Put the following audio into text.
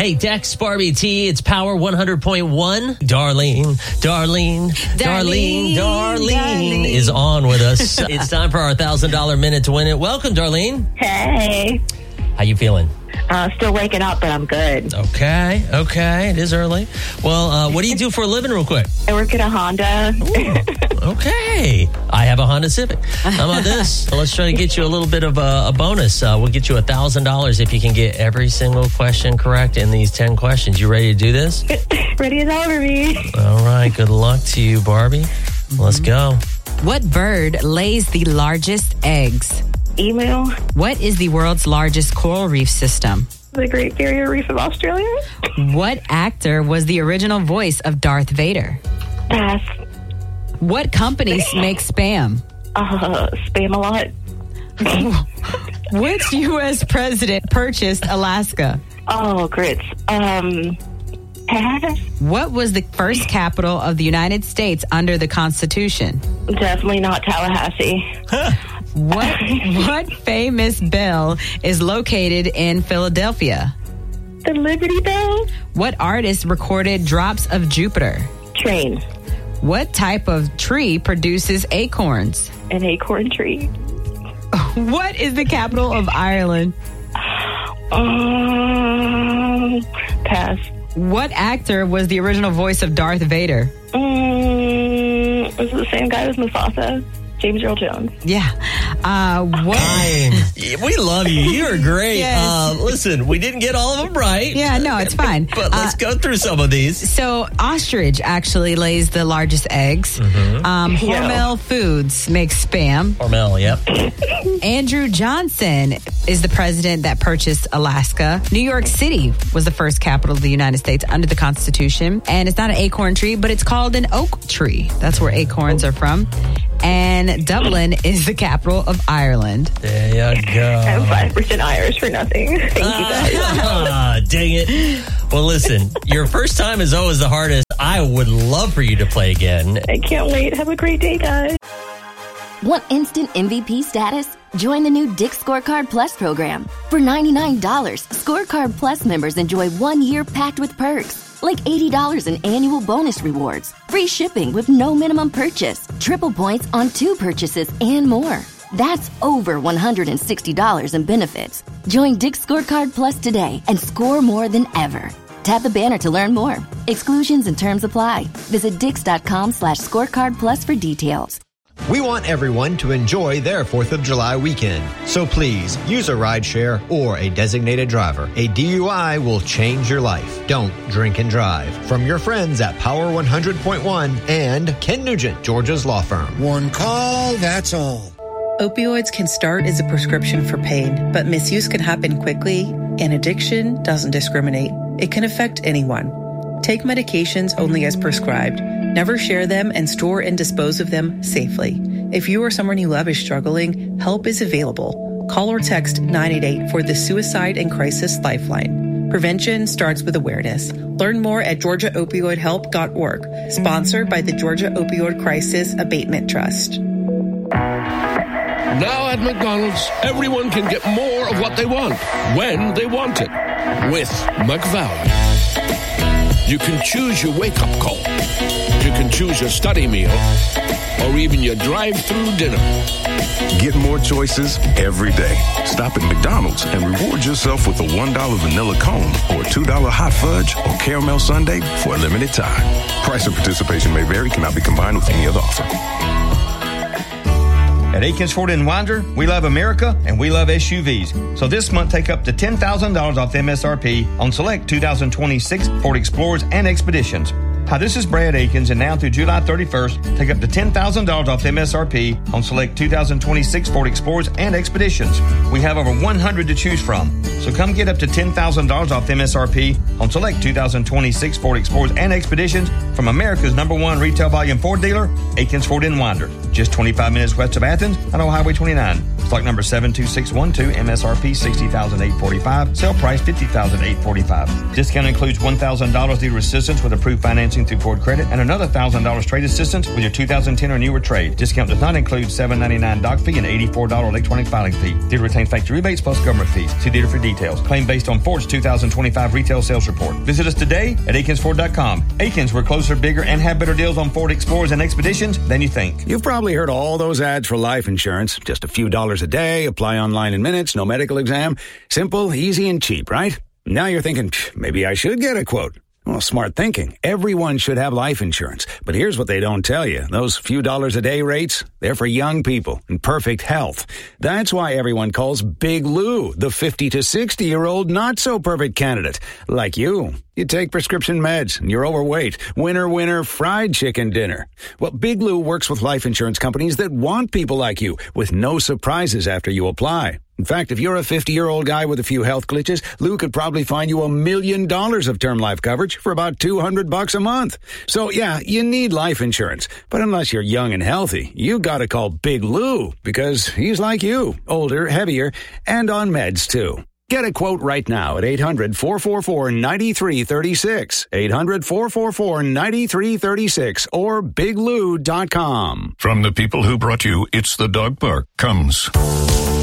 Hey, Dex, Barbie T, it's Power 100.1. Darlene is on with us. It's time for our $1,000 minute to win it. Welcome, Darlene. Hey. How you feeling? Still waking up, but I'm good. Okay. It is early. Well, what do you do for a living real quick? I work at a Honda. Ooh, okay. I have a Honda Civic. How about this? Let's try to get you a little bit of a bonus. We'll get you $1,000 if you can get every single question correct in these 10 questions. You ready to do this? Ready as ever, me. All right. Good luck to you, Barbie. Let's go. What bird lays the largest eggs? Emu. What is the world's largest coral reef system? The Great Barrier Reef of Australia. What actor was the original voice of Darth Vader? Pass. What company makes Spam? Spam-A-Lot. Which U.S. president purchased Alaska? Oh, grits. Pass. What was the first capital of the United States under the Constitution? Definitely not Tallahassee. What famous bell is located in Philadelphia? The Liberty Bell. What artist recorded Drops of Jupiter? Train. What type of tree produces acorns? An acorn tree. What is the capital of Ireland? Pass. What actor was the original voice of Darth Vader? Is it the same guy as Mufasa? James Earl Jones. Yeah. We love you. You're great. Yes. Listen, we didn't get all of them right. Yeah, no, it's fine. But let's go through some of these. So, ostrich actually lays the largest eggs. Hormel Foods makes Spam. Hormel, yep. Andrew Johnson is the president that purchased Alaska. New York City was the first capital of the United States under the Constitution. And it's not an acorn tree, but it's called an oak tree. That's where acorns are from. And Dublin is the capital of Ireland. There you go. I'm 5% Irish for nothing. Thank you, guys. Dang it. Well, listen, your first time is always the hardest. I would love for you to play again. I can't wait. Have a great day, guys. Want instant MVP status? Join the new Dick's Scorecard Plus program. For $99, Scorecard Plus members enjoy 1 year packed with perks. Like $80 in annual bonus rewards, free shipping with no minimum purchase, triple points on 2 purchases, and more. That's over $160 in benefits. Join Dick's Scorecard Plus today and score more than ever. Tap the banner to learn more. Exclusions and terms apply. Visit Dix.com/scorecard plus for details. We want everyone to enjoy their 4th of July weekend. So please, use a rideshare or a designated driver. A DUI will change your life. Don't drink and drive. From your friends at Power 100.1 and Ken Nugent, Georgia's law firm. One call, that's all. Opioids can start as a prescription for pain, but misuse can happen quickly, and addiction doesn't discriminate. It can affect anyone. Take medications only as prescribed. Never share them and store and dispose of them safely. If you or someone you love is struggling, help is available. Call or text 988 for the Suicide and Crisis Lifeline. Prevention starts with awareness. Learn more at GeorgiaOpioidHelp.org. Sponsored by the Georgia Opioid Crisis Abatement Trust. Now at McDonald's, everyone can get more of what they want, when they want it. With McValue. You can choose your wake-up call. You can choose your study meal, or even your drive-through dinner. Get more choices every day. Stop at McDonald's and reward yourself with a $1 vanilla cone or $2 hot fudge or caramel sundae for a limited time. Price and participation may vary, cannot be combined with any other offer. At Akins Ford in Winder, we love America and we love SUVs. So this month, take up to $10,000 off MSRP on select 2026 Ford Explorers and Expeditions. Hi, this is Brad Akins, and now through July 31st, take up to $10,000 off MSRP on select 2026 Ford Explorers and Expeditions. We have over 100 to choose from. So come get up to $10,000 off MSRP on select 2026 Ford Explorers and Expeditions from America's #1 retail volume Ford dealer, Akins Ford in Winder. Just 25 minutes west of Athens on Old Highway 29. Stock number 72612, MSRP $60,845, sale price $50,845. Discount includes $1,000 dealer assistance with approved financing through Ford Credit and another $1,000 trade assistance with your 2010 or newer trade. Discount does not include $7.99 doc fee and $84 electronic filing fee. Dealer retains factory rebates plus government fees. See dealer for details. Claim based on Ford's 2025 retail sales report. Visit us today at AkinsFord.com. Akins, we're closer, bigger, and have better deals on Ford Explorers and Expeditions than you think. You've probably heard all those ads for life insurance. Just a few dollars a day, apply online in minutes, no medical exam. Simple, easy, and cheap, right? Now you're thinking, maybe I should get a quote. Well, smart thinking. Everyone should have life insurance. But here's what they don't tell you. Those few dollars a day rates, they're for young people in perfect health. That's why everyone calls Big Lou the 50 to 60-year-old not-so-perfect candidate. Like you. You take prescription meds, and you're overweight. Winner, fried chicken dinner. Well, Big Lou works with life insurance companies that want people like you, with no surprises after you apply. In fact, if you're a 50-year-old guy with a few health glitches, Lou could probably find you $1 million of term life coverage for about $200 a month. So, yeah, you need life insurance. But unless you're young and healthy, you gotta call Big Lou, because he's like you, older, heavier, and on meds, too. Get a quote right now at 800-444-9336, 800-444-9336, or biglou.com. From the people who brought you It's the Dog Park comes